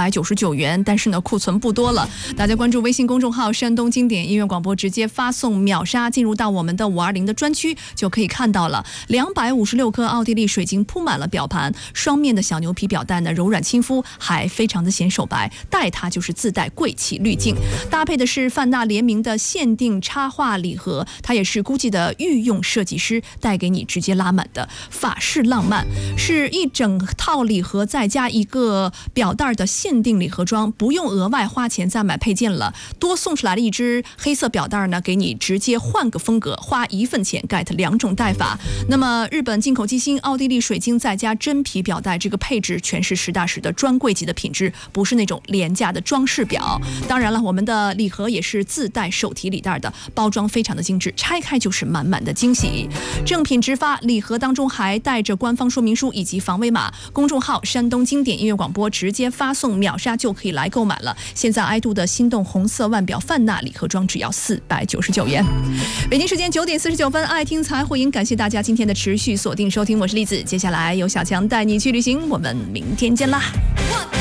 499元，但是呢库存不多了。大家关注微信公众号山东经典音乐广播，直接发送秒杀进入到我们的520的专区，就可以看到了。256颗奥地利水晶铺满了表盘，双面的小牛皮表带呢柔软亲肤，还非常的显手白，带它就是自带贵气滤镜，搭配的是范纳联名的限定插画礼盒，它也是估计的御用设计师带给你直接拉满的法式浪漫，是一整套礼盒再加一个表带的限定礼盒装，不用额外花钱再买配件了。多送出来了一只黑色表带呢，给你直接换个风格，花1份钱 get 2种戴法。那么日本进口机芯、奥地利水晶再加真皮表带，这个配置全是实打实的专柜级的品质，不是那种廉价的装饰表。当然了，我们的礼盒也是自带手提礼袋的，包装非常的精致，拆开就是满满的惊喜。正品直发，礼盒当中还带着官方说明书以及防伪码。公众号山东经典音乐广播直接发送秒杀就可以来购买了。现在爱度的心动红色腕表范纳礼盒装只要499元。北京时间9点49分，爱听财会赢，感谢大家今天的持续锁定收听，我是栗子。接下来由小强带你去旅行，我们明天见啦。